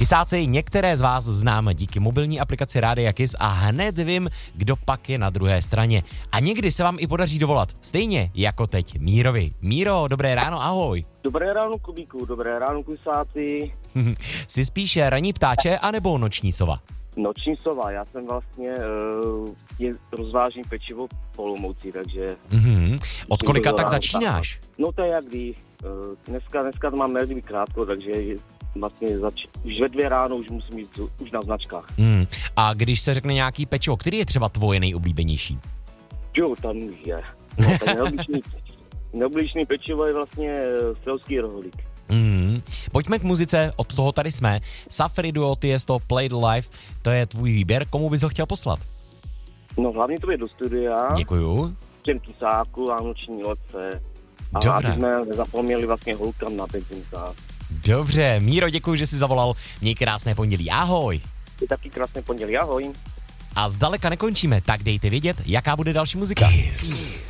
Kisáci, některé z vás znám díky mobilní aplikaci Rádia Kiss a hned vím, kdo pak je na druhé straně. A někdy se vám i podaří dovolat, stejně jako teď Mírovi. Míro, dobré ráno, ahoj. Dobré ráno, Kubíku, dobré ráno, Kisáci. Jsi spíše ranní ptáče anebo noční sova? Noční sova, já jsem vlastně rozvážím pečivo po Olomouci, takže... Od kolika tak začínáš? No to je jak kdy. Dneska mám melivý krátko, takže vlastně už ve 2 ráno už musím jít už na značkách. A když se řekne nějaký pečivo, který je třeba tvoje nejoblíbenější? Jo, tam už je. No, neoblíbený pečivo je vlastně selský rohlík. Pojďme k muzice, od toho tady jsme. Safri Duo, Tiesto, Play the Life, to je tvůj výběr, komu bys ho chtěl poslat? No hlavně to je do studia. Děkuju. Těm Kisáku a noční loďce. A Dobré. aby jsme nezapomněli vlastně holkám na benzinkách. Dobře, Míro, děkuji, že jsi zavolal. Měj krásné pondělí, ahoj. Je taky krásné pondělí, ahoj. A zdaleka nekončíme, tak dejte vědět, jaká bude další muzika. Kiss.